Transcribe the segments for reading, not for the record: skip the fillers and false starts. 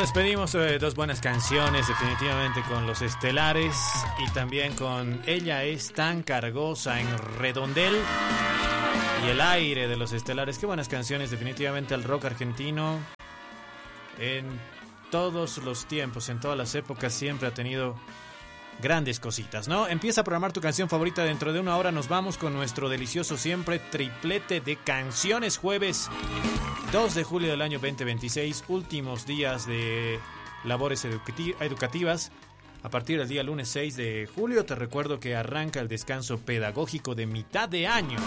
despedimos dos buenas canciones, definitivamente con Los Estelares y también con Ella es tan cargosa en Redondel y El aire de Los Estelares. Qué buenas canciones, definitivamente el rock argentino en todos los tiempos, en todas las épocas, siempre ha tenido grandes cositas, ¿no? Empieza a programar tu canción favorita. Dentro de una hora nos vamos con nuestro delicioso siempre triplete de canciones. Jueves 2 de julio del año 2026, últimos días de labores educativas. A partir del día lunes 6 de julio, te recuerdo que arranca el descanso pedagógico de mitad de año.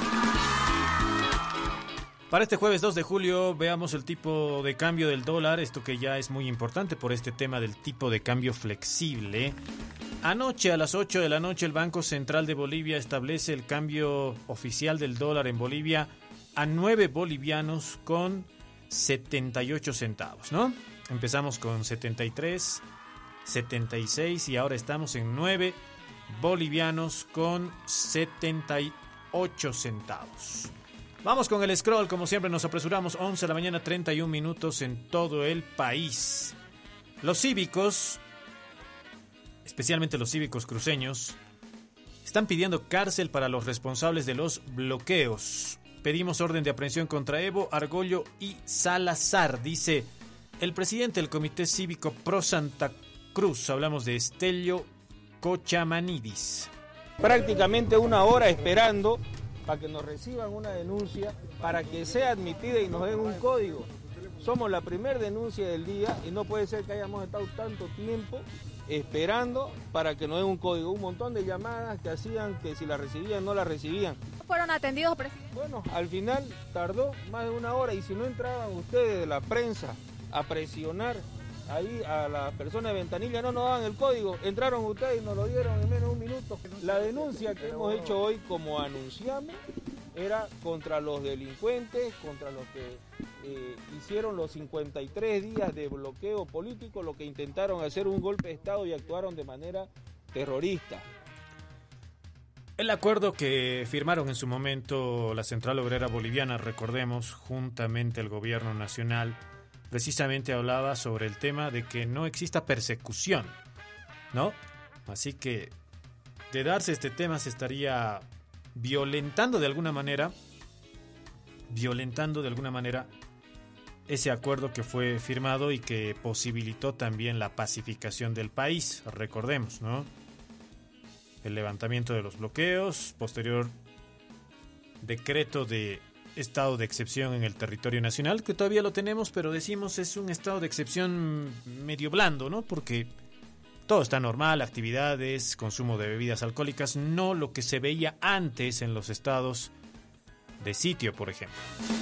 Para este jueves 2 de julio veamos el tipo de cambio del dólar, esto que ya es muy importante por este tema del tipo de cambio flexible. Anoche a las 8 de la noche el Banco Central de Bolivia establece el cambio oficial del dólar en Bolivia a 9 bolivianos con 78 centavos, ¿no? Empezamos con 73, 76 y ahora estamos en 9 bolivianos con 78 centavos. Vamos con el scroll, como siempre nos apresuramos, 11 de la mañana, 31 minutos en todo el país. Los cívicos, especialmente los cívicos cruceños, están pidiendo cárcel para los responsables de los bloqueos. Pedimos orden de aprehensión contra Evo, Argollo y Salazar, dice el presidente del Comité Cívico Pro Santa Cruz. Hablamos de Estelio Cochamanidis. Prácticamente una hora esperando para que nos reciban una denuncia, para que sea admitida y nos den un código. Somos la primera denuncia del día y no puede ser que hayamos estado tanto tiempo esperando para que nos den un código. Un montón de llamadas que hacían que si la recibían no la recibían. ¿Fueron atendidos, presidente? Bueno, al final tardó más de una hora y si no entraban ustedes de la prensa a presionar ahí a las personas de Ventanilla, no nos daban el código, entraron ustedes y nos lo dieron en menos de un minuto. La denuncia que hemos hecho hoy, como anunciamos, era contra los delincuentes, contra los que hicieron los 53 días de bloqueo político, los que intentaron hacer un golpe de Estado y actuaron de manera terrorista. El acuerdo que firmaron en su momento la Central Obrera Boliviana, recordemos, juntamente al gobierno nacional, precisamente hablaba sobre el tema de que no exista persecución, ¿no? Así que de darse este tema se estaría violentando de alguna manera ese acuerdo que fue firmado y que posibilitó también la pacificación del país, recordemos, ¿no? El levantamiento de los bloqueos, posterior decreto de estado de excepción en el territorio nacional, que todavía lo tenemos, pero decimos es un estado de excepción medio blando, ¿no? Porque todo está normal, actividades, consumo de bebidas alcohólicas, no lo que se veía antes en los estados de sitio, por ejemplo.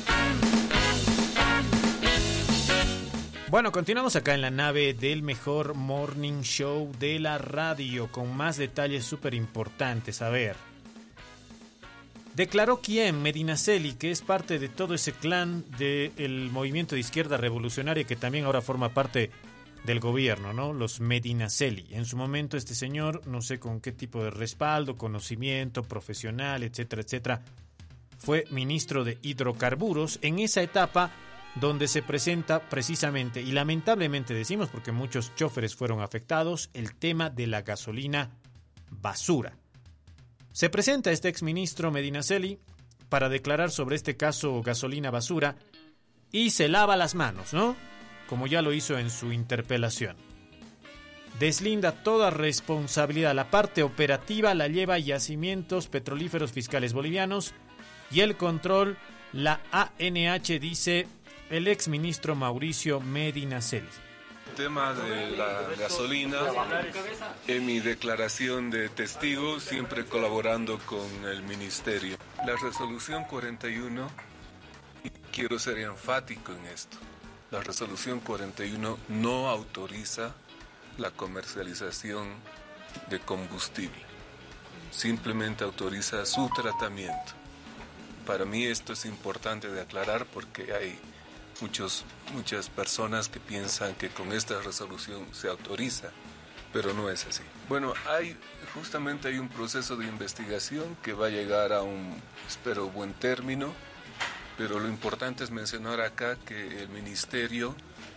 Bueno, continuamos acá en la nave del mejor morning show de la radio con más detalles súper importantes. A ver, declaró quién, Medinaceli, que es parte de todo ese clan del movimiento de izquierda revolucionaria que también ahora forma parte del gobierno, ¿no? Los Medinaceli. En su momento este señor, no sé con qué tipo de respaldo, conocimiento profesional, etcétera, etcétera, fue ministro de hidrocarburos en esa etapa donde se presenta precisamente, y lamentablemente decimos porque muchos choferes fueron afectados, el tema de la gasolina basura. Se presenta este exministro Medinaceli para declarar sobre este caso gasolina basura y se lava las manos, ¿no? Como ya lo hizo en su interpelación. Deslinda toda responsabilidad. La parte operativa la lleva Yacimientos Petrolíferos Fiscales Bolivianos y el control la ANH, dice el exministro Mauricio Medinaceli. El tema de la gasolina, en mi declaración de testigo, siempre colaborando con el ministerio. La resolución 41, y quiero ser enfático en esto, la resolución 41 no autoriza la comercialización de combustible, simplemente autoriza su tratamiento. Para mí esto es importante de aclarar porque hay muchas personas que piensan que con esta resolución se autoriza, pero no es así. Bueno, justamente hay un proceso de investigación que va a llegar a espero, buen término, pero lo importante es mencionar acá que el ministerio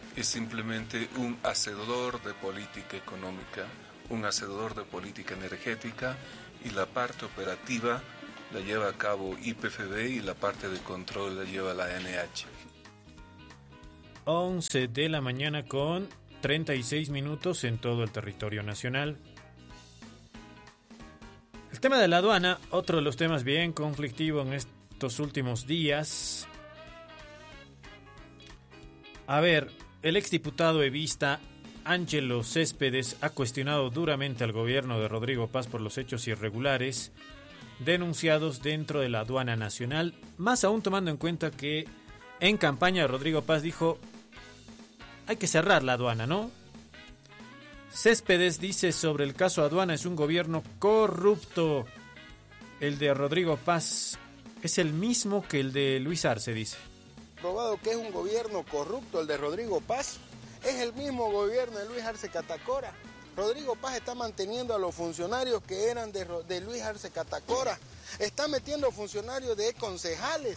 es simplemente un hacedor de política económica, un hacedor de política energética, y la parte operativa la lleva a cabo YPFB y la parte de control la lleva la ANH. 11 de la mañana con 36 minutos en todo el territorio nacional. El tema de la aduana, otro de los temas bien conflictivo en estos últimos días. A ver, el exdiputado evista Ángelo Céspedes ha cuestionado duramente al gobierno de Rodrigo Paz por los hechos irregulares denunciados dentro de la aduana nacional, más aún tomando en cuenta que en campaña Rodrigo Paz dijo: hay que cerrar la aduana, ¿no? Céspedes dice sobre el caso aduana: es un gobierno corrupto. El de Rodrigo Paz es el mismo que el de Luis Arce, dice. Probado que es un gobierno corrupto el de Rodrigo Paz. Es el mismo gobierno de Luis Arce Catacora. Rodrigo Paz está manteniendo a los funcionarios que eran de Luis Arce Catacora. Está metiendo funcionarios de concejales.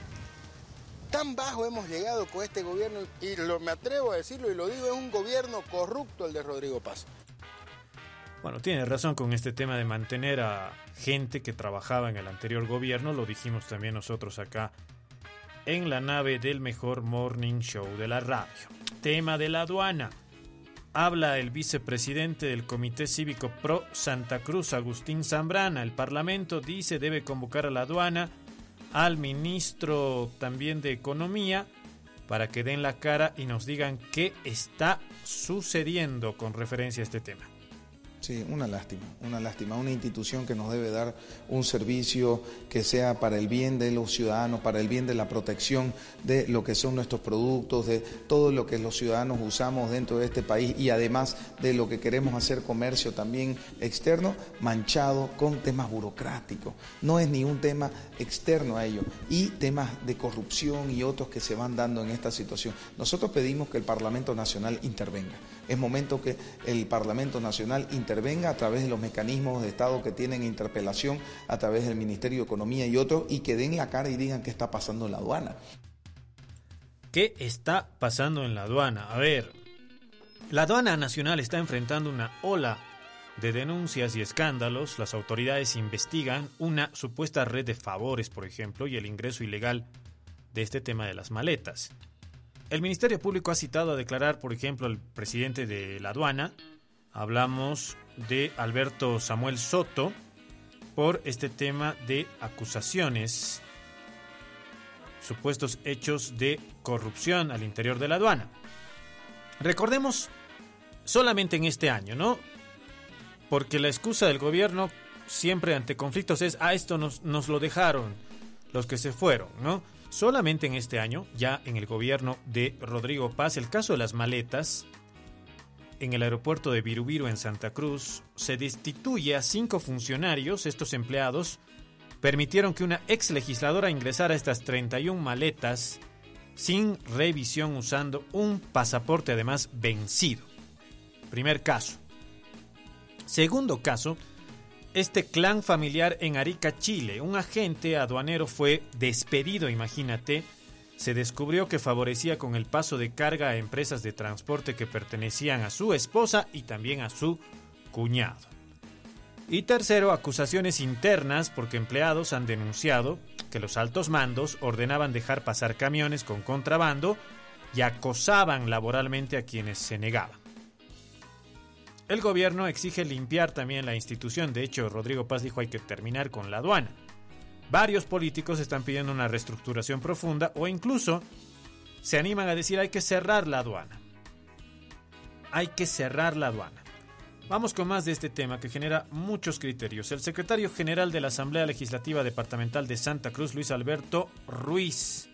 Tan bajo hemos llegado con este gobierno, y me atrevo a decirlo y lo digo, es un gobierno corrupto el de Rodrigo Paz. Bueno, tiene razón con este tema de mantener a gente que trabajaba en el anterior gobierno, lo dijimos también nosotros acá en la nave del mejor morning show de la radio. Tema de la aduana. Habla el vicepresidente del Comité Cívico Pro Santa Cruz, Agustín Zambrana. El Parlamento dice debe convocar a la aduana, al ministro también de Economía, para que den la cara y nos digan qué está sucediendo con referencia a este tema. Sí, una lástima, una institución que nos debe dar un servicio que sea para el bien de los ciudadanos, para el bien de la protección de lo que son nuestros productos, de todo lo que los ciudadanos usamos dentro de este país y además de lo que queremos hacer comercio también externo, manchado con temas burocráticos. No es ni un tema externo a ello, y temas de corrupción y otros que se van dando en esta situación. Nosotros pedimos que el Parlamento Nacional intervenga. Es momento que el Parlamento Nacional intervenga a través de los mecanismos de Estado que tienen interpelación, a través del Ministerio de Economía y otros, y que den la cara y digan qué está pasando en la aduana. ¿Qué está pasando en la aduana? A ver, la aduana nacional está enfrentando una ola de denuncias y escándalos. Las autoridades investigan una supuesta red de favores, por ejemplo, y el ingreso ilegal de este tema de las maletas. El Ministerio Público ha citado a declarar, por ejemplo, al presidente de la aduana. Hablamos de Alberto Samuel Soto por este tema de acusaciones, supuestos hechos de corrupción al interior de la aduana. Recordemos, solamente en este año, ¿no? Porque la excusa del gobierno siempre ante conflictos es: esto nos lo dejaron los que se fueron, ¿no? Solamente en este año, ya en el gobierno de Rodrigo Paz, el caso de las maletas en el aeropuerto de Virubiru en Santa Cruz, se destituye a 5 funcionarios. Estos empleados permitieron que una ex legisladora ingresara estas 31 maletas sin revisión, usando un pasaporte además vencido. Primer caso. Segundo caso, este clan familiar en Arica, Chile. Un agente aduanero fue despedido, imagínate. Se descubrió que favorecía con el paso de carga a empresas de transporte que pertenecían a su esposa y también a su cuñado. Y tercero, acusaciones internas porque empleados han denunciado que los altos mandos ordenaban dejar pasar camiones con contrabando y acosaban laboralmente a quienes se negaban. El gobierno exige limpiar también la institución. De hecho, Rodrigo Paz dijo: hay que terminar con la aduana. Varios políticos están pidiendo una reestructuración profunda, o incluso se animan a decir: hay que cerrar la aduana. Hay que cerrar la aduana. Vamos con más de este tema que genera muchos criterios. El secretario general de la Asamblea Legislativa Departamental de Santa Cruz, Luis Alberto Ruiz,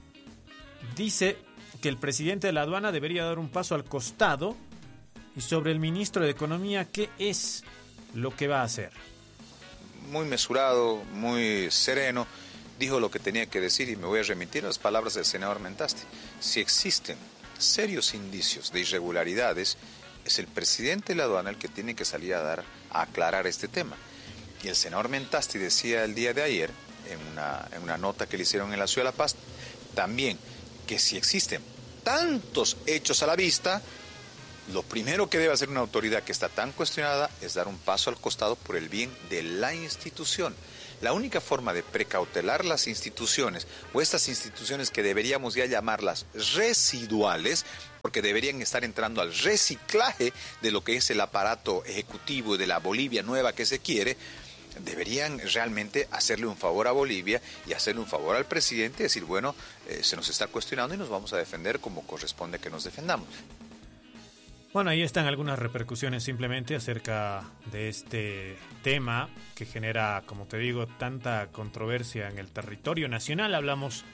dice que el presidente de la aduana debería dar un paso al costado. Y sobre el ministro de Economía, ¿qué es lo que va a hacer? Muy mesurado, muy sereno, dijo lo que tenía que decir, y me voy a remitir a las palabras del senador Mentasti. Si existen serios indicios de irregularidades, es el presidente de la aduana el que tiene que salir a aclarar este tema. Y el senador Mentasti decía el día de ayer, en una nota que le hicieron en la Ciudad de La Paz, también que si existen tantos hechos a la vista, lo primero que debe hacer una autoridad que está tan cuestionada es dar un paso al costado por el bien de la institución. La única forma de precautelar las instituciones, o estas instituciones que deberíamos ya llamarlas residuales, porque deberían estar entrando al reciclaje de lo que es el aparato ejecutivo de la Bolivia nueva que se quiere, deberían realmente hacerle un favor a Bolivia y hacerle un favor al presidente y decir, bueno, se nos está cuestionando y nos vamos a defender como corresponde que nos defendamos. Bueno, ahí están algunas repercusiones simplemente acerca de este tema que genera, como te digo, tanta controversia en el territorio nacional. Hablamos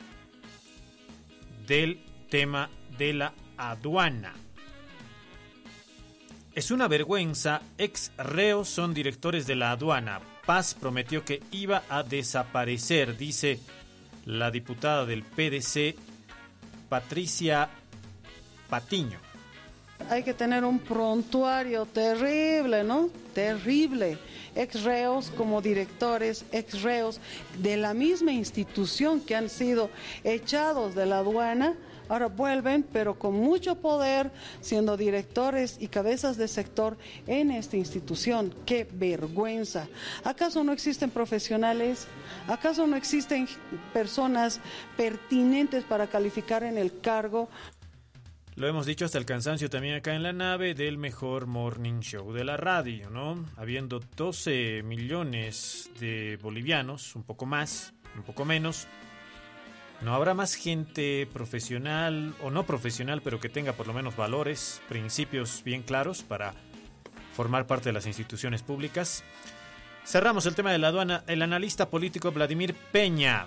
del tema de la aduana. Es una vergüenza, ex reos son directores de la aduana. Paz prometió que iba a desaparecer, dice la diputada del PDC, Patricia Patiño. Hay que tener un prontuario terrible, ¿no? Terrible. Ex reos como directores, ex reos de la misma institución que han sido echados de la aduana, ahora vuelven, pero con mucho poder, siendo directores y cabezas de sector en esta institución. ¡Qué vergüenza! ¿Acaso no existen profesionales? ¿Acaso no existen personas pertinentes para calificar en el cargo? Lo hemos dicho hasta el cansancio también acá en la nave del mejor morning show de la radio, ¿no? Habiendo 12 millones de bolivianos, un poco más, un poco menos, ¿no habrá más gente profesional o no profesional, pero que tenga por lo menos valores, principios bien claros para formar parte de las instituciones públicas? Cerramos el tema de la aduana. El analista político Vladimir Peña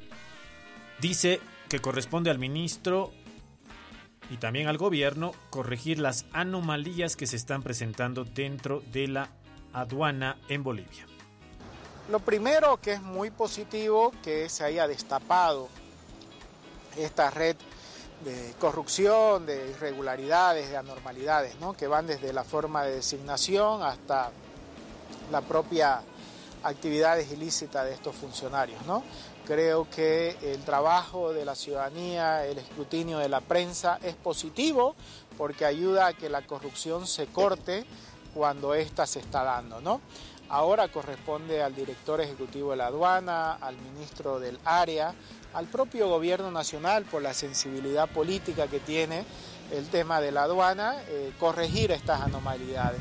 dice que corresponde al ministro y también al gobierno corregir las anomalías que se están presentando dentro de la aduana en Bolivia. Lo primero que es muy positivo que se haya destapado esta red de corrupción, de irregularidades, de anormalidades, ¿no? Que van desde la forma de designación hasta la propia actividades ilícitas de estos funcionarios, ¿no? Creo que el trabajo de la ciudadanía, el escrutinio de la prensa es positivo porque ayuda a que la corrupción se corte cuando ésta se está dando, ¿no? Ahora corresponde al director ejecutivo de la aduana, al ministro del área, al propio gobierno nacional por la sensibilidad política que tiene el tema de la aduana, corregir estas anomalías.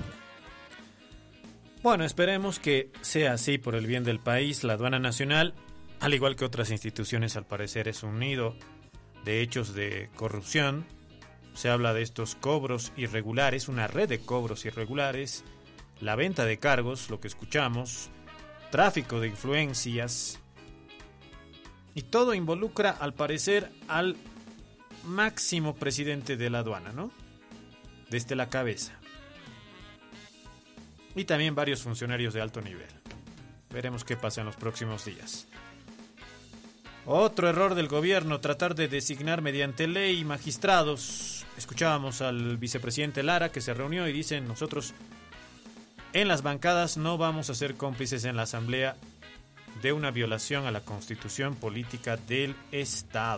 Bueno, esperemos que sea así por el bien del país. La aduana nacional, al igual que otras instituciones, al parecer es un nido de hechos de corrupción. Se habla de estos cobros irregulares, una red de cobros irregulares, la venta de cargos, lo que escuchamos, tráfico de influencias, y todo involucra, al parecer, al máximo presidente de la aduana, ¿no? Desde la cabeza. Y también varios funcionarios de alto nivel. Veremos qué pasa en los próximos días. Otro error del gobierno, tratar de designar mediante ley magistrados. Escuchábamos al vicepresidente Lara que se reunió y dicen: nosotros en las bancadas no vamos a ser cómplices en la asamblea de una violación a la constitución política del Estado.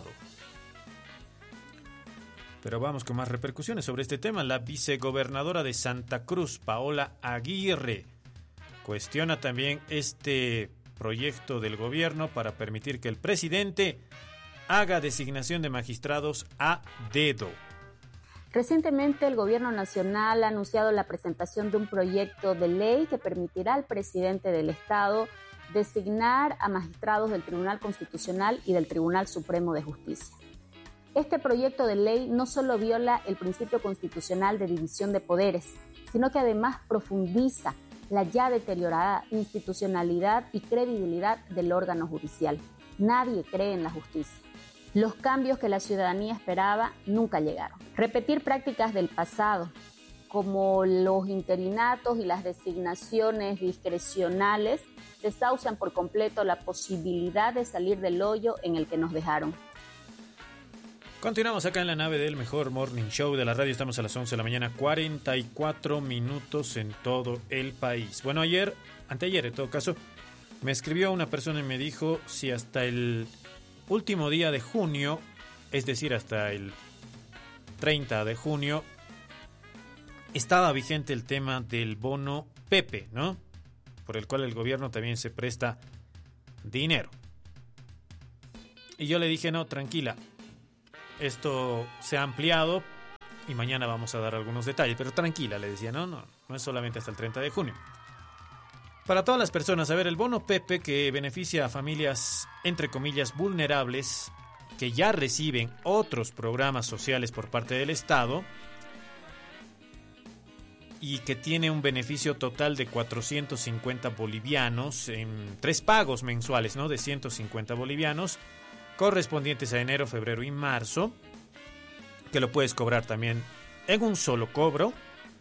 Pero vamos con más repercusiones sobre este tema. La vicegobernadora de Santa Cruz, Paola Aguirre, cuestiona también este proyecto del gobierno para permitir que el presidente haga designación de magistrados a dedo. Recientemente el gobierno nacional ha anunciado la presentación de un proyecto de ley que permitirá al presidente del Estado designar a magistrados del Tribunal Constitucional y del Tribunal Supremo de Justicia. Este proyecto de ley no solo viola el principio constitucional de división de poderes, sino que además profundiza la ya deteriorada institucionalidad y credibilidad del órgano judicial. Nadie cree en la justicia. Los cambios que la ciudadanía esperaba nunca llegaron. Repetir prácticas del pasado, como los interinatos y las designaciones discrecionales, desahucian por completo la posibilidad de salir del hoyo en el que nos dejaron. Continuamos acá en la nave del mejor morning show de la radio. Estamos a las 11 de la mañana, 44 minutos en todo el país. Bueno, anteayer en todo caso, me escribió una persona y me dijo si hasta el último día de junio, es decir, hasta el 30 de junio estaba vigente el tema del bono Pepe, ¿no? Por el cual el gobierno también se presta dinero. Y yo le dije, no, tranquila, esto se ha ampliado y mañana vamos a dar algunos detalles, pero tranquila, le decía, no es solamente hasta el 30 de junio. Para todas las personas, a ver, el bono Pepe, que beneficia a familias, entre comillas, vulnerables, que ya reciben otros programas sociales por parte del Estado y que tiene un beneficio total de 450 bolivianos en 3 pagos mensuales, ¿no? De 150 bolivianos, correspondientes a enero, febrero y marzo, que lo puedes cobrar también en un solo cobro.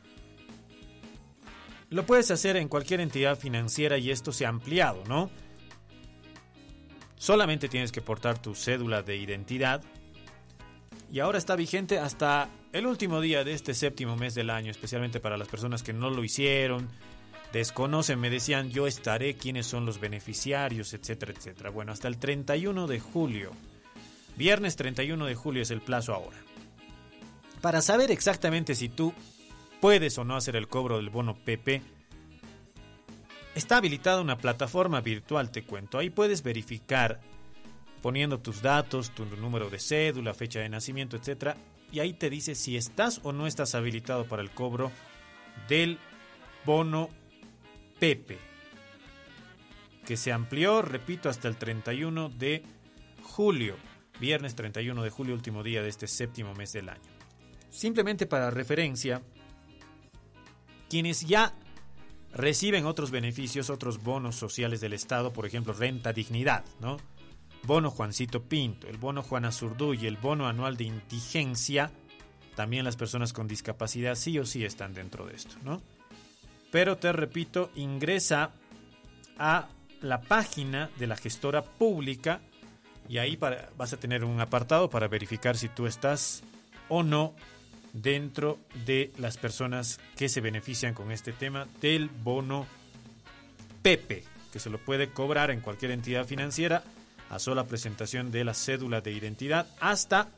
Lo puedes hacer en cualquier entidad financiera y esto se ha ampliado, ¿no? Solamente tienes que portar tu cédula de identidad y ahora está vigente hasta el último día de este 7º mes del año, especialmente para las personas que no lo hicieron, desconocen, me decían, yo estaré, quiénes son los beneficiarios, etcétera, etcétera. Bueno, hasta el 31 de julio, viernes 31 de julio es el plazo ahora. Para saber exactamente si tú puedes o no hacer el cobro del bono Pepe, está habilitada una plataforma virtual, te cuento. Ahí puedes verificar poniendo tus datos, tu número de cédula, fecha de nacimiento, etcétera, y ahí te dice si estás o no estás habilitado para el cobro del bono Pepe, que se amplió, repito, hasta el 31 de julio, viernes 31 de julio, último día de este 7º mes del año. Simplemente para referencia, quienes ya reciben otros beneficios, otros bonos sociales del Estado, por ejemplo, renta dignidad, ¿no? Bono Juancito Pinto, el bono Juana Zurduy, el bono anual de indigencia, también las personas con discapacidad sí o sí están dentro de esto, ¿no? Pero te repito, ingresa a la página de la gestora pública y ahí vas a tener un apartado para verificar si tú estás o no dentro de las personas que se benefician con este tema del bono Pepe, que se lo puede cobrar en cualquier entidad financiera a sola presentación de la cédula de identidad hasta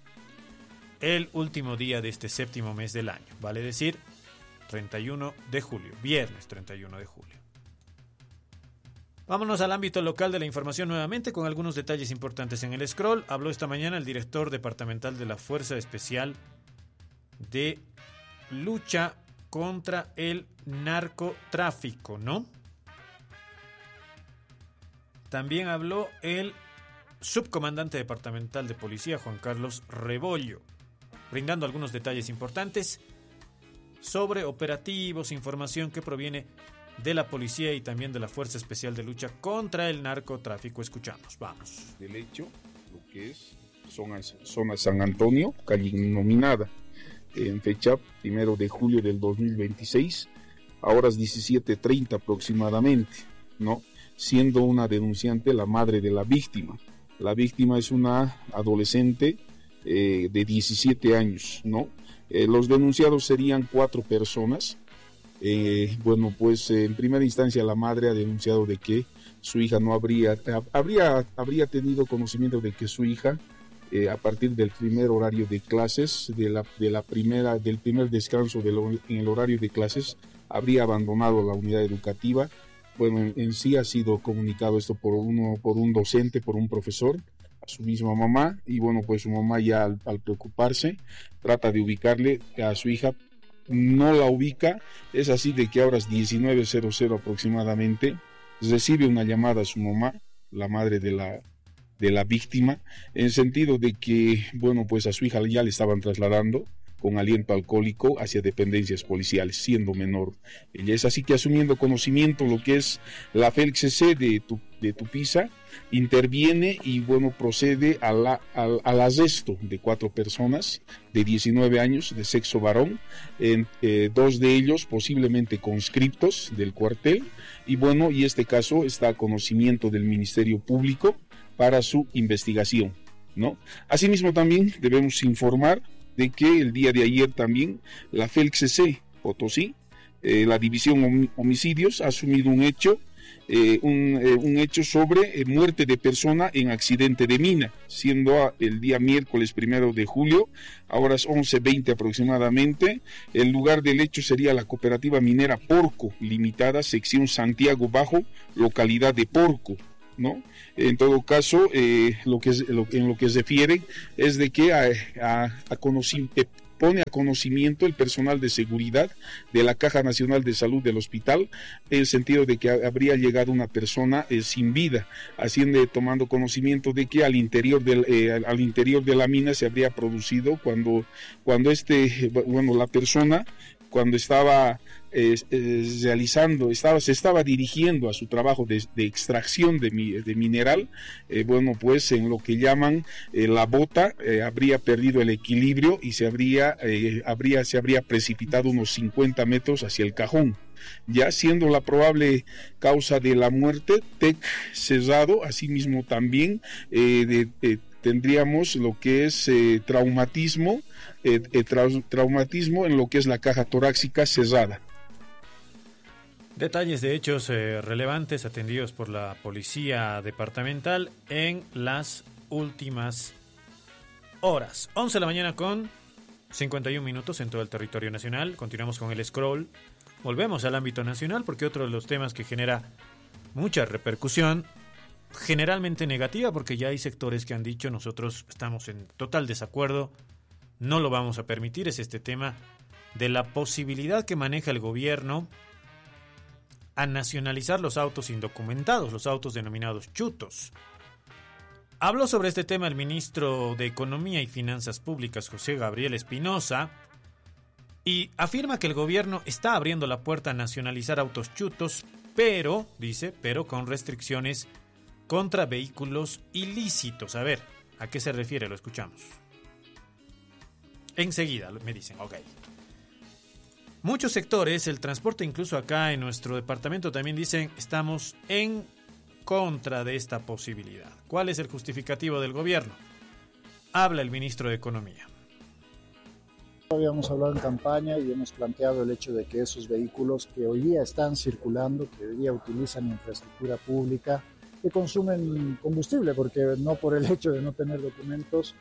el último día de este 7º mes del año, vale decir 31 de julio, viernes 31 de julio. Vámonos al ámbito local de la información nuevamente con algunos detalles importantes en el scroll. Habló esta mañana el director departamental de la Fuerza Especial de Lucha contra el Narcotráfico, ¿no? También habló el subcomandante departamental de policía, Juan Carlos Rebollo, brindando algunos detalles importantes sobre operativos, información que proviene de la policía y también de la Fuerza Especial de Lucha contra el Narcotráfico. Escuchamos, vamos. Del hecho, lo que es zona San Antonio, calle Nominada, en fecha 1 de julio del 2026, a horas 17:30 aproximadamente, ¿no? Siendo una denunciante la madre de la víctima. La víctima es una adolescente de 17 años, ¿no? Los denunciados serían 4 personas. Bueno, pues en primera instancia la madre ha denunciado de que su hija no habría tenido conocimiento de que su hija a partir del primer horario de clases, del primer descanso en el horario de clases, habría abandonado la unidad educativa. Bueno, en sí ha sido comunicado esto por un docente, por un profesor, a su misma mamá, y bueno, pues su mamá ya al preocuparse trata de ubicarle a su hija, no la ubica, es así de que a horas 19:00 aproximadamente recibe una llamada a su mamá, la madre de la víctima, en sentido de que, bueno, pues a su hija ya le estaban trasladando con aliento alcohólico hacia dependencias policiales, siendo menor. Ella es así que, asumiendo conocimiento lo que es la FELCC de Tupiza, interviene y bueno, procede al arresto de 4 personas de 19 años de sexo varón, 2 de ellos posiblemente conscriptos del cuartel, y bueno, y este caso está a conocimiento del Ministerio Público para su investigación, ¿no? Asimismo también debemos informar de que el día de ayer también la FELCC Potosí, la División Homicidios, ha asumido un hecho un hecho sobre muerte de persona en accidente de mina, siendo el día miércoles 1 de julio, a horas 11:20 aproximadamente. El lugar del hecho sería la cooperativa minera Porco Limitada, sección Santiago Bajo, localidad de Porco, ¿no? En todo caso, en lo que se refiere es de que pone a conocimiento el personal de seguridad de la Caja Nacional de Salud del hospital, en el sentido de que habría llegado una persona sin vida, tomando conocimiento de que al interior de la mina se habría producido la persona, cuando estaba se estaba dirigiendo a su trabajo de extracción de mineral, pues en lo que llaman la bota, habría perdido el equilibrio y se habría precipitado unos 50 metros hacia el cajón, ya siendo la probable causa de la muerte TEC cerrado. Asimismo también tendríamos lo que es traumatismo en lo que es la caja torácica cerrada. Detalles de hechos relevantes atendidos por la Policía Departamental en las últimas horas. 11 de la mañana con 51 minutos en todo el territorio nacional. Continuamos con el scroll. Volvemos al ámbito nacional porque otro de los temas que genera mucha repercusión, generalmente negativa, porque ya hay sectores que han dicho nosotros estamos en total desacuerdo, no lo vamos a permitir, es este tema de la posibilidad que maneja el gobierno a nacionalizar los autos indocumentados, los autos denominados chutos. Habló sobre este tema el ministro de Economía y Finanzas Públicas, José Gabriel Espinosa, y afirma que el gobierno está abriendo la puerta a nacionalizar autos chutos, pero con restricciones contra vehículos ilícitos. A ver, ¿a qué se refiere? Lo escuchamos. Enseguida me dicen, ok. Muchos sectores, el transporte, incluso acá en nuestro departamento, también dicen estamos en contra de esta posibilidad. ¿Cuál es el justificativo del gobierno? Habla el ministro de Economía. Habíamos hablado en campaña y hemos planteado el hecho de que esos vehículos que hoy día están circulando, que hoy día utilizan infraestructura pública, que consumen combustible, porque no por el hecho de no tener documentos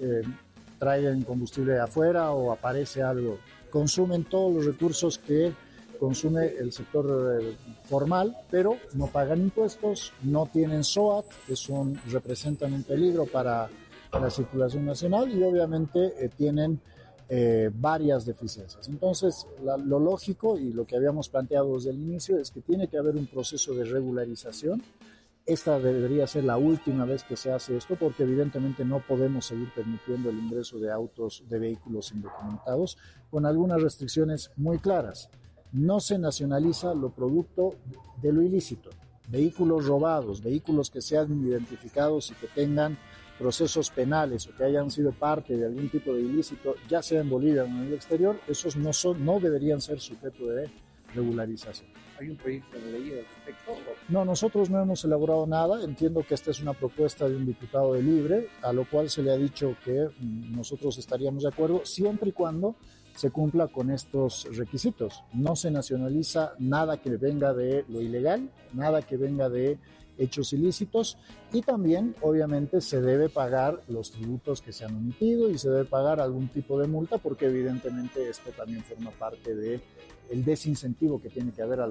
traen combustible de afuera o aparece algo, consumen todos los recursos que consume el sector formal, pero no pagan impuestos, no tienen SOAT, representan un peligro para la circulación nacional y obviamente tienen varias deficiencias. Entonces, lo lógico y lo que habíamos planteado desde el inicio es que tiene que haber un proceso de regularización. Esta debería ser la última vez que se hace esto, porque evidentemente no podemos seguir permitiendo el ingreso de vehículos indocumentados, con algunas restricciones muy claras. No se nacionaliza lo producto de lo ilícito. Vehículos robados, vehículos que sean identificados y que tengan procesos penales o que hayan sido parte de algún tipo de ilícito, ya sea en Bolivia o en el exterior, esos no deberían ser sujeto de regularización. ¿Hay un proyecto de ley al respecto? No, nosotros no hemos elaborado nada. Entiendo que esta es una propuesta de un diputado de Libre, a lo cual se le ha dicho que nosotros estaríamos de acuerdo siempre y cuando se cumpla con estos requisitos. No se nacionaliza nada que venga de lo ilegal, nada que venga de hechos ilícitos, y también obviamente se debe pagar los tributos que se han omitido y se debe pagar algún tipo de multa, porque evidentemente esto también forma parte de el desincentivo que tiene que haber a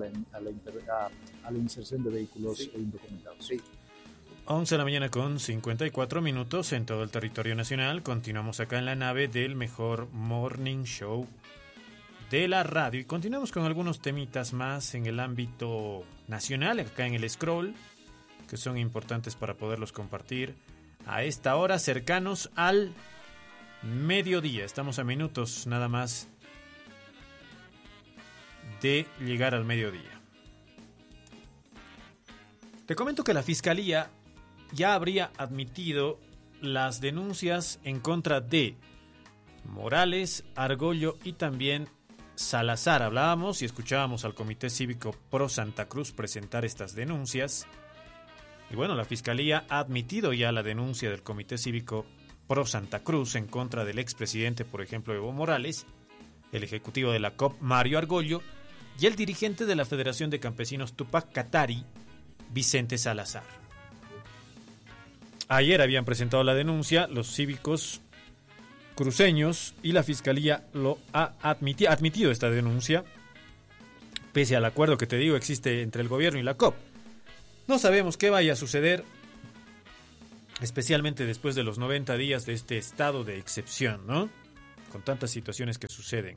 la inserción de vehículos indocumentados. Sí. 11 de la mañana con 54 minutos en todo el territorio nacional. Continuamos acá en la nave del mejor morning show de la radio y continuamos con algunos temitas más en el ámbito nacional, acá en el scroll, que son importantes para poderlos compartir a esta hora, cercanos al mediodía. Estamos a minutos nada más de llegar al mediodía. Te comento que la Fiscalía ya habría admitido las denuncias en contra de Morales, Argollo y también Salazar. Hablábamos y escuchábamos al Comité Cívico Pro Santa Cruz presentar estas denuncias. Y bueno, la Fiscalía ha admitido ya la denuncia del Comité Cívico Pro Santa Cruz en contra del expresidente, por ejemplo, Evo Morales, el ejecutivo de la COP, Mario Argollo, y el dirigente de la Federación de Campesinos, Tupac Katari, Vicente Salazar. Ayer habían presentado la denuncia los cívicos cruceños y la Fiscalía lo ha admitido esta denuncia, pese al acuerdo que te digo existe entre el gobierno y la COP. No sabemos qué vaya a suceder, especialmente después de los 90 días de este estado de excepción, ¿no? Con tantas situaciones que suceden.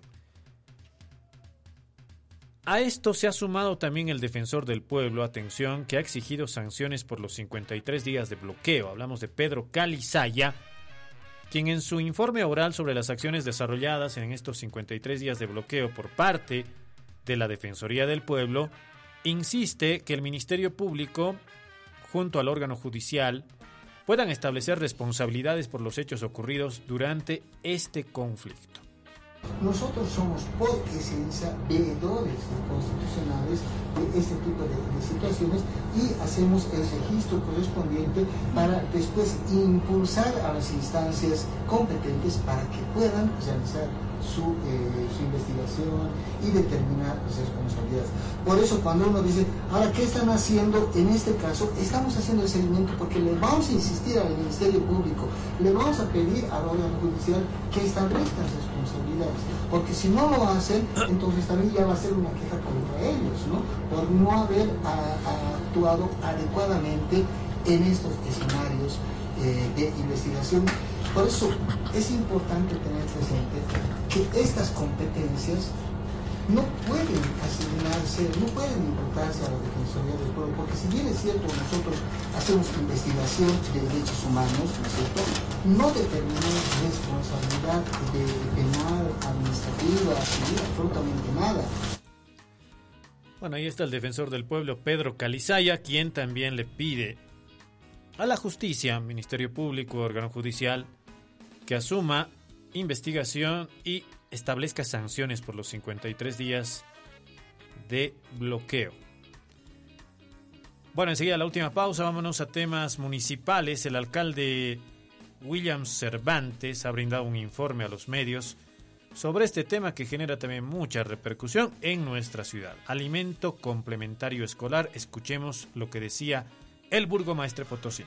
A esto se ha sumado también el defensor del pueblo, atención, que ha exigido sanciones por los 53 días de bloqueo. Hablamos de Pedro Calizaya, quien en su informe oral sobre las acciones desarrolladas en estos 53 días de bloqueo por parte de la Defensoría del Pueblo, insiste que el Ministerio Público, junto al órgano judicial, puedan establecer responsabilidades por los hechos ocurridos durante este conflicto. Nosotros somos por esencia veedores constitucionales de este tipo de situaciones y hacemos el registro correspondiente para después impulsar a las instancias competentes para que puedan realizar su investigación y determinar las responsabilidades. Por eso cuando uno dice, ahora, ¿qué están haciendo? En este caso, estamos haciendo el seguimiento porque le vamos a insistir al Ministerio Público, le vamos a pedir al órgano judicial que establezcan responsabilidades, porque si no lo hacen, entonces también ya va a ser una queja contra ellos, ¿no? Por no haber actuado adecuadamente en estos escenarios de investigación. Por eso es importante tener presente que estas competencias no pueden asignarse, no pueden imputarse a la Defensoría del Pueblo, porque si bien es cierto nosotros hacemos investigación de derechos humanos, ¿no es cierto?, no determinamos responsabilidad de penal, administrativa, civil, absolutamente nada. Bueno, ahí está el defensor del pueblo, Pedro Calizaya, quien también le pide a la justicia, Ministerio Público, órgano judicial, que asuma investigación y establezca sanciones por los 53 días de bloqueo. Bueno, enseguida la última pausa, vámonos a temas municipales. El alcalde William Cervantes ha brindado un informe a los medios sobre este tema que genera también mucha repercusión en nuestra ciudad. Alimento complementario escolar. Escuchemos lo que decía el burgomaestre potosino.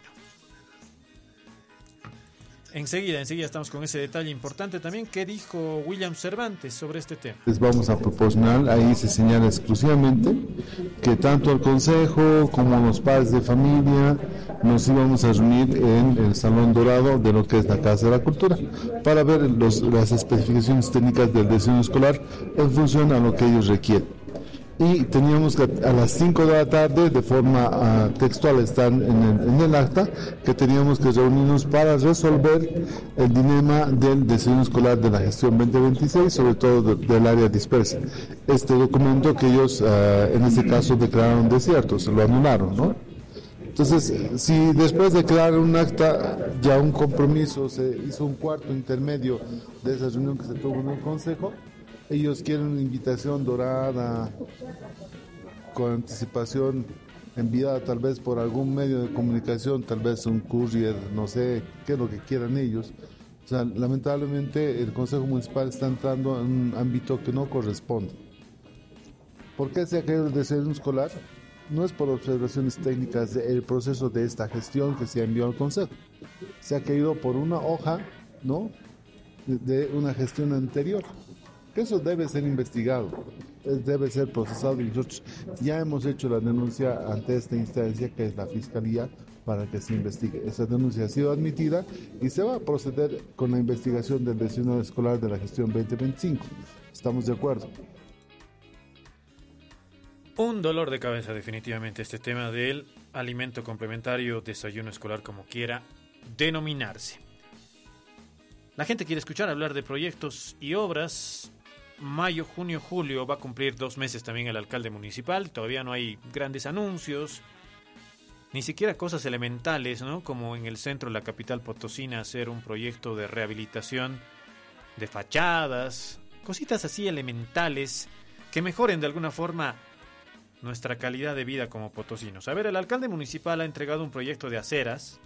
Enseguida estamos con ese detalle importante también. ¿Qué dijo William Cervantes sobre este tema? Les vamos a proporcionar, ahí se señala exclusivamente que tanto el consejo como los padres de familia nos íbamos a reunir en el Salón Dorado de lo que es la Casa de la Cultura para ver las especificaciones técnicas del diseño escolar en función a lo que ellos requieren. Y teníamos que a las 5 de la tarde, de forma textual, están en el acta, que teníamos que reunirnos para resolver el dilema del diseño escolar de la gestión 2026, sobre todo del área dispersa. Este documento que ellos, en este caso, declararon desierto, se lo anularon, ¿no? Entonces, si después de crear un acta, ya un compromiso, se hizo un cuarto intermedio de esa reunión que se tuvo en el Consejo, ellos quieren una invitación dorada, con anticipación, enviada tal vez por algún medio de comunicación, tal vez un courier, no sé qué es lo que quieran ellos. O sea, lamentablemente el Consejo Municipal está entrando en un ámbito que no corresponde. ¿Por qué se ha caído el diseño escolar? No es por observaciones técnicas del proceso de esta gestión que se ha enviado al Consejo. Se ha caído por una hoja, ¿no?, de una gestión anterior. Que eso debe ser investigado, debe ser procesado y nosotros ya hemos hecho la denuncia ante esta instancia que es la Fiscalía para que se investigue. Esa denuncia ha sido admitida y se va a proceder con la investigación del diseño escolar de la gestión 2025. ¿Estamos de acuerdo? Un dolor de cabeza definitivamente este tema del alimento complementario, desayuno escolar, como quiera denominarse. La gente quiere escuchar hablar de proyectos y obras. Mayo, junio, julio va a cumplir 2 meses también el alcalde municipal. Todavía no hay grandes anuncios, ni siquiera cosas elementales, ¿no? Como en el centro de la capital potosina hacer un proyecto de rehabilitación de fachadas, cositas así elementales que mejoren de alguna forma nuestra calidad de vida como potosinos. A ver, el alcalde municipal ha entregado un proyecto de aceras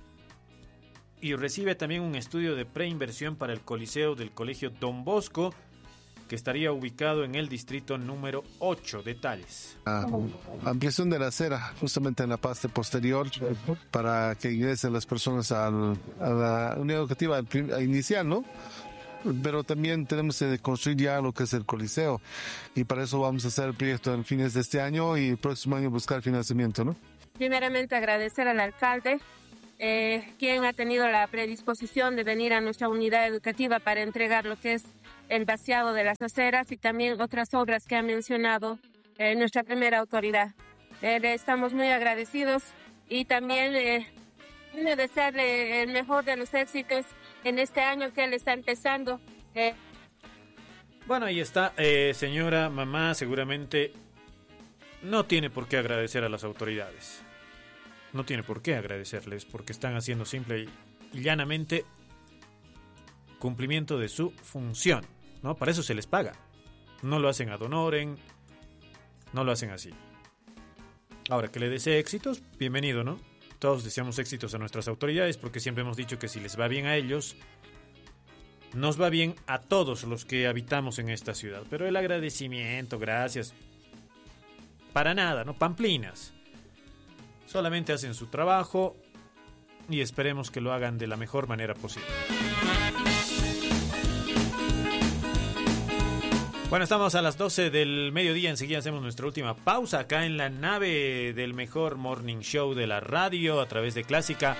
y recibe también un estudio de preinversión para el coliseo del Colegio Don Bosco, que estaría ubicado en el distrito número 8. Detalles. Ampliación de la acera, justamente en la parte posterior, para que ingresen las personas a la unidad educativa inicial, ¿no? Pero también tenemos que construir ya lo que es el Coliseo, y para eso vamos a hacer el proyecto en fines de este año y el próximo año buscar financiamiento, ¿no? Primeramente agradecer al alcalde, quien ha tenido la predisposición de venir a nuestra unidad educativa para entregar lo que es el vaciado de las aceras y también otras obras que ha mencionado nuestra primera autoridad. Estamos muy agradecidos y también quiero desearle el mejor de los éxitos en este año que él está empezando. Bueno, ahí está, señora mamá, seguramente no tiene por qué agradecer a las autoridades. No tiene por qué agradecerles porque están haciendo simple y llanamente cumplimiento de su función, ¿no? Para eso se les paga. No lo hacen ad honorem, no lo hacen así. Ahora, que le desee éxitos, bienvenido, ¿no? Todos deseamos éxitos a nuestras autoridades porque siempre hemos dicho que si les va bien a ellos, nos va bien a todos los que habitamos en esta ciudad. Pero el agradecimiento, gracias, para nada, ¿no? Pamplinas. Solamente hacen su trabajo y esperemos que lo hagan de la mejor manera posible. Bueno, estamos a las 12 del mediodía, enseguida hacemos nuestra última pausa acá en la nave del mejor morning show de la radio a través de Clásica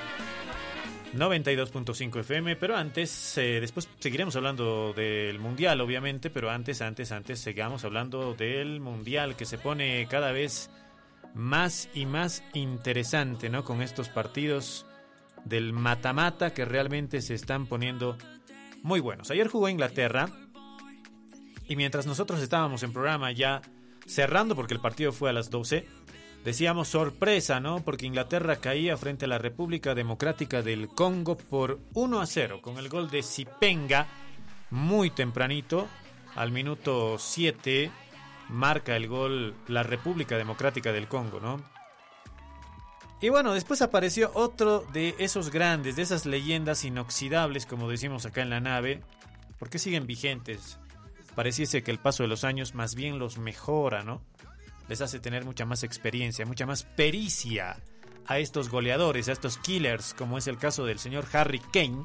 92.5 FM, pero antes, después seguiremos hablando del Mundial, obviamente, pero antes, sigamos hablando del Mundial que se pone cada vez más y más interesante, ¿no? Con estos partidos del mata-mata que realmente se están poniendo muy buenos. Ayer jugó Inglaterra y mientras nosotros estábamos en programa ya cerrando, porque el partido fue a las 12, decíamos sorpresa, ¿no? Porque Inglaterra caía frente a la República Democrática del Congo por 1-0 con el gol de Sipenga muy tempranito, al minuto 7 marca el gol la República Democrática del Congo, ¿no? Y bueno, después apareció otro de esos grandes, de esas leyendas inoxidables, como decimos acá en la nave, porque siguen vigentes. Pareciese que el paso de los años más bien los mejora, ¿no? Les hace tener mucha más experiencia, mucha más pericia a estos goleadores, a estos killers, como es el caso del señor Harry Kane.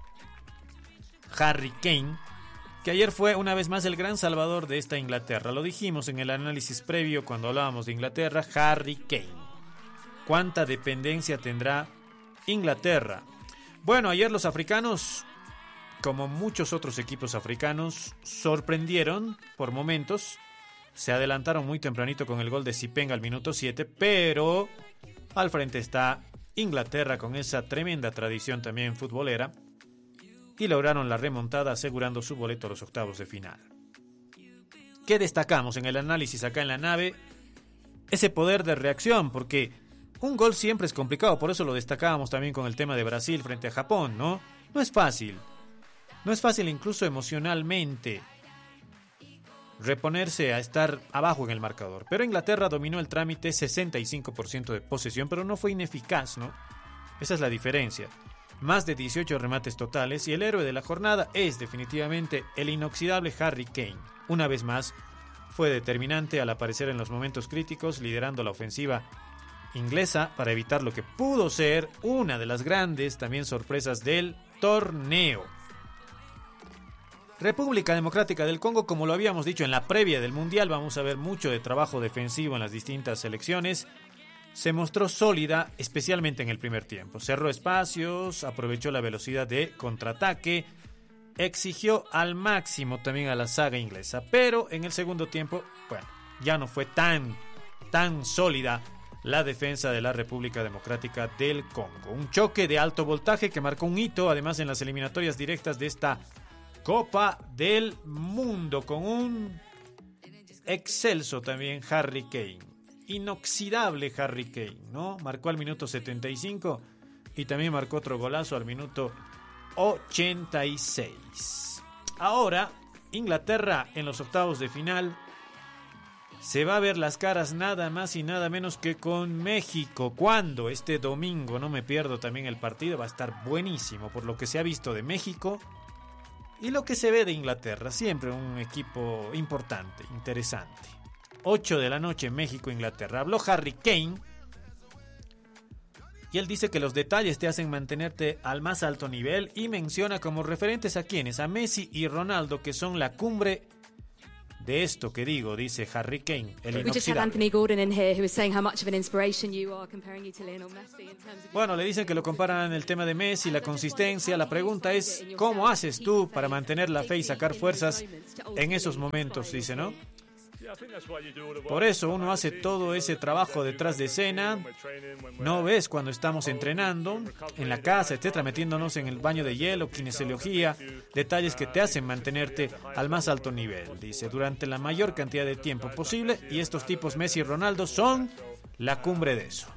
Harry Kane, que ayer fue una vez más el gran salvador de esta Inglaterra. Lo dijimos en el análisis previo cuando hablábamos de Inglaterra. Harry Kane. ¿Cuánta dependencia tendrá Inglaterra? Bueno, ayer los africanos, como muchos otros equipos africanos, sorprendieron por momentos. Se adelantaron muy tempranito con el gol de Sipenga al minuto 7, pero al frente está Inglaterra con esa tremenda tradición también futbolera y lograron la remontada asegurando su boleto a los octavos de final. ¿Qué destacamos en el análisis acá en la nave? Ese poder de reacción, porque un gol siempre es complicado, por eso lo destacábamos también con el tema de Brasil frente a Japón, ¿no? No es fácil. No es fácil incluso emocionalmente reponerse a estar abajo en el marcador. Pero Inglaterra dominó el trámite, 65% de posesión, pero no fue ineficaz, ¿no? Esa es la diferencia. Más de 18 remates totales y el héroe de la jornada es definitivamente el inoxidable Harry Kane. Una vez más, fue determinante al aparecer en los momentos críticos, liderando la ofensiva inglesa para evitar lo que pudo ser una de las grandes también sorpresas del torneo. República Democrática del Congo, como lo habíamos dicho en la previa del Mundial, vamos a ver mucho de trabajo defensivo en las distintas selecciones. Se mostró sólida, especialmente en el primer tiempo. Cerró espacios, aprovechó la velocidad de contraataque, exigió al máximo también a la saga inglesa. Pero en el segundo tiempo, bueno, ya no fue tan sólida la defensa de la República Democrática del Congo. Un choque de alto voltaje que marcó un hito, además en las eliminatorias directas de esta Copa del Mundo, con un excelso también Harry Kane, inoxidable Harry Kane, ¿no? Marcó al minuto 75 y también marcó otro golazo al minuto 86. Ahora, Inglaterra en los octavos de final se va a ver las caras nada más y nada menos que con México. ¿Cuándo? Este domingo, no me pierdo también el partido, va a estar buenísimo por lo que se ha visto de México Y lo que se ve de Inglaterra, siempre un equipo importante, interesante. 8 de la noche, México-Inglaterra. Habló Harry Kane. Y él dice que los detalles te hacen mantenerte al más alto nivel y menciona como referentes a quienes, a Messi y Ronaldo, que son la cumbre de esto que digo, dice Harry Kane, el inoxidable. Bueno, le dicen que lo comparan en el tema de Messi, la consistencia. La pregunta es, ¿cómo haces tú para mantener la fe y sacar fuerzas en esos momentos? Dice, ¿no? Por eso uno hace todo ese trabajo detrás de escena. No ves cuando estamos entrenando en la casa, etcétera, metiéndonos en el baño de hielo, kinesiología, detalles que te hacen mantenerte al más alto nivel, dice, durante la mayor cantidad de tiempo posible, y estos tipos Messi y Ronaldo son la cumbre de eso.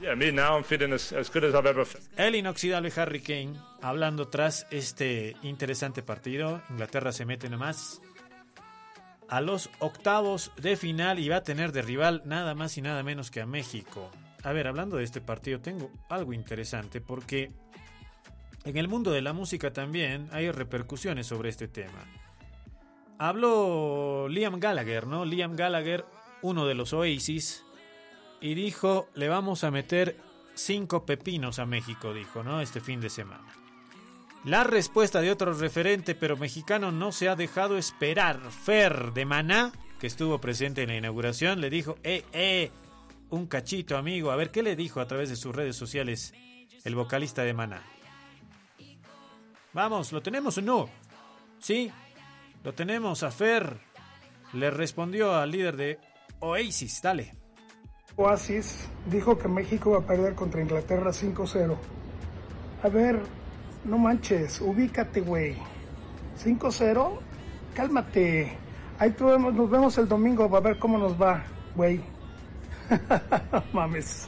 El inoxidable Harry Kane hablando tras este interesante partido. Inglaterra se mete nomás a los octavos de final y va a tener de rival nada más y nada menos que a México. A ver, hablando de este partido, tengo algo interesante porque en el mundo de la música también hay repercusiones sobre este tema. Habló Liam Gallagher, ¿no? Liam Gallagher, uno de los Oasis, y dijo, le vamos a meter 5 pepinos a México, dijo, ¿no? Este fin de semana. La respuesta de otro referente, pero mexicano, no se ha dejado esperar. Fer de Maná, que estuvo presente en la inauguración, le dijo, un cachito, amigo. A ver, ¿qué le dijo a través de sus redes sociales el vocalista de Maná? Vamos, ¿lo tenemos o no? Sí, lo tenemos a Fer. Le respondió al líder de Oasis, dale. Oasis dijo que México va a perder contra Inglaterra 5-0. A ver, no manches, ubícate, güey. 5-0, cálmate. Ahí nos vemos el domingo para ver cómo nos va, güey. Mames.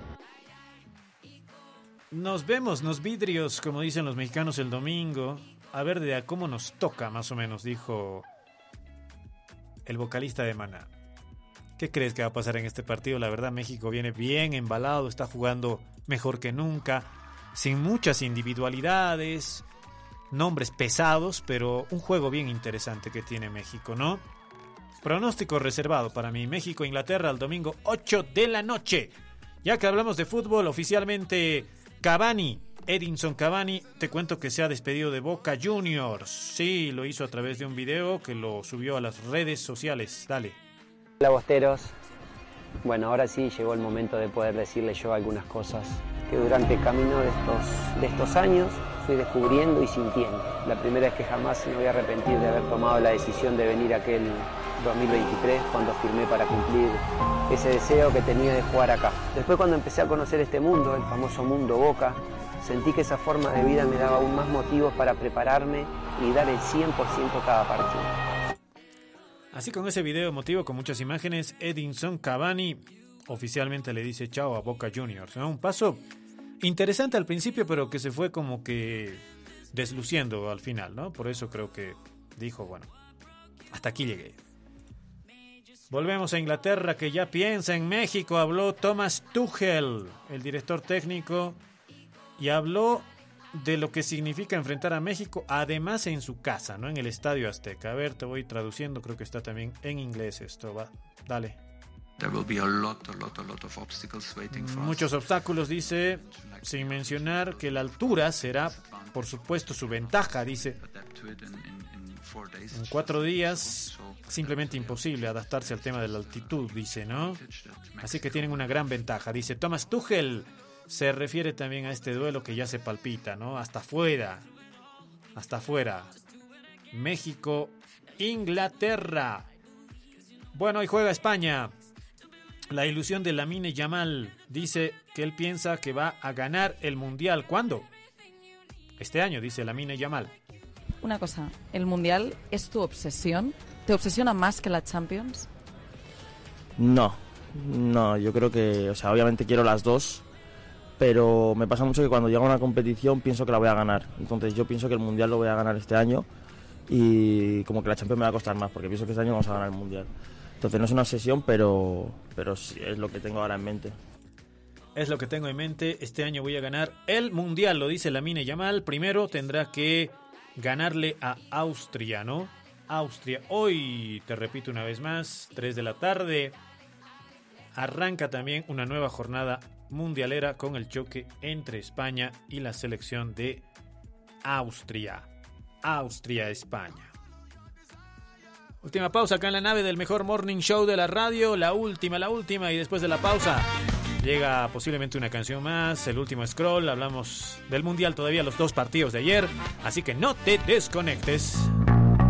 Nos vemos, nos vidrios, como dicen los mexicanos, el domingo. A ver de a cómo nos toca, más o menos, dijo el vocalista de Maná. ¿Qué crees que va a pasar en este partido? La verdad, México viene bien embalado, está jugando mejor que nunca, sin muchas individualidades, nombres pesados, pero un juego bien interesante que tiene México, ¿no? Pronóstico reservado para mí, México-Inglaterra el domingo 8 de la noche. Ya que hablamos de fútbol, oficialmente Cavani, Edinson Cavani, te cuento que se ha despedido de Boca Juniors. Sí, lo hizo a través de un video que lo subió a las redes sociales. Dale. Hola, bosteros. Bueno, ahora sí llegó el momento de poder decirles yo algunas cosas que durante el camino de estos años fui descubriendo y sintiendo. La primera es que jamás me voy a arrepentir de haber tomado la decisión de venir aquel 2023 cuando firmé para cumplir ese deseo que tenía de jugar acá. Después, cuando empecé a conocer este mundo, el famoso mundo Boca, sentí que esa forma de vida me daba aún más motivos para prepararme y dar el 100% cada partido. Así, con ese video emotivo con muchas imágenes, Edinson Cavani oficialmente le dice chao a Boca Juniors, ¿no? Un paso interesante al principio, pero que se fue como que desluciendo al final, ¿no? Por eso creo que dijo, bueno, hasta aquí llegué. Volvemos a Inglaterra, que ya piensa en México. Habló Thomas Tuchel, el director técnico, y habló de lo que significa enfrentar a México, además en su casa, ¿no? En el Estadio Azteca. A ver, te voy traduciendo, creo que está también en inglés esto, va. Dale. There will be a lot of obstacles waiting for us. Muchos obstáculos, dice, sin mencionar que la altura será, por supuesto, su ventaja, dice. En 4 días, simplemente imposible adaptarse al tema de la altitud, dice, ¿no? Así que tienen una gran ventaja, dice Thomas Tuchel. Se refiere también a este duelo que ya se palpita, ¿no? Hasta afuera. México, Inglaterra. Bueno, hoy juega España. La ilusión de Lamine Yamal dice que él piensa que va a ganar el Mundial. ¿Cuándo? Este año, dice Lamine Yamal. Una cosa, ¿el Mundial es tu obsesión? ¿Te obsesiona más que la Champions? No, yo creo que, obviamente quiero las dos, pero me pasa mucho que cuando llega una competición pienso que la voy a ganar. Entonces yo pienso que el Mundial lo voy a ganar este año y como que la Champions me va a costar más, porque pienso que este año vamos a ganar el Mundial. Entonces no es una obsesión, pero sí es lo que tengo ahora en mente. Es lo que tengo en mente. Este año voy a ganar el Mundial, lo dice Lamine Yamal. Primero tendrá que ganarle a Austria, ¿no? Austria. Hoy, te repito una vez más, 3 de la tarde, arranca también una nueva jornada mundialera con el choque entre España y la selección de Austria. Austria-España. Última pausa acá en la nave del mejor morning show de la radio, la última, y después de la pausa llega posiblemente una canción más, el último scroll, hablamos del mundial todavía, los 2 partidos de ayer, así que no te desconectes.